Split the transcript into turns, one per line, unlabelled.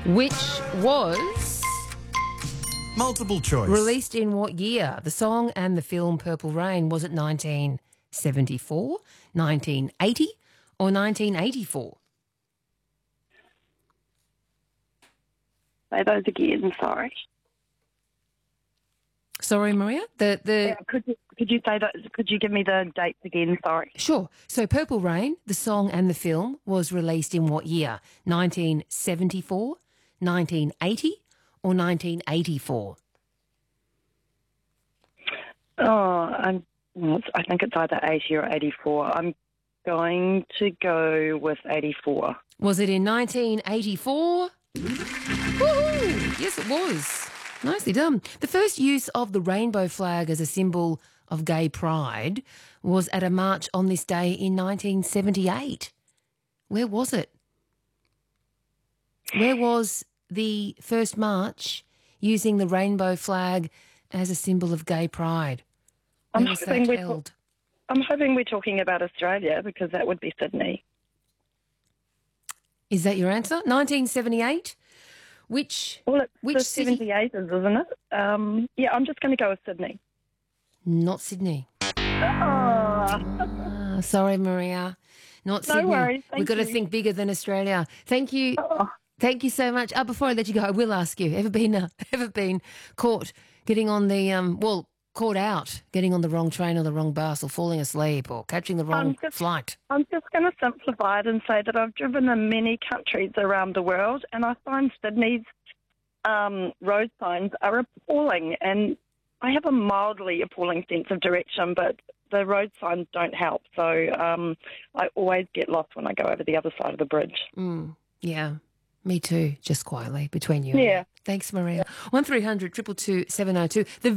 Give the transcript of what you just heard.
which was
Multiple choice.
released in what year? The song and the film Purple Rain. Was it 1974, 1980 or 1984?
Say those again, sorry.
Sorry, Maria?
Could you say that? Could you give me the dates again? Sorry.
Sure. So Purple Rain, the song and the film, was released in what year? 1974, 1980 or 1984?
I think it's either 80 or 84. I'm going to go with 84.
Was it in 1984? Woohoo! Yes, it was. Nicely done. The first use of the rainbow flag as a symbol of gay pride was at a march on this day in 1978. Where was it? Where was the first march using the rainbow flag as a symbol of gay pride? Where was that held?
I'm hoping we're talking about Australia because that would be Sydney.
Is that your answer? 1978? Which
the
city?
78 is, isn't it? Yeah, I'm just going to go with Sydney.
Not Sydney.
Oh.
Sorry, Maria. Not Sydney.
No worries.
We've got to think bigger than Australia. Thank you. Thank you so much. Before I let you go, I will ask you, ever been caught getting on the, caught out getting on the wrong train or the wrong bus or falling asleep or catching the wrong flight?
I'm just going to simplify it and say that I've driven in many countries around the world and I find Sydney's road signs are appalling, and I have a mildly appalling sense of direction, but the road signs don't help. So I always get lost when I go over the other side of the bridge.
Yeah, me too, just quietly between you.
Yeah.
And me. Thanks, Maria. 1300 222 702.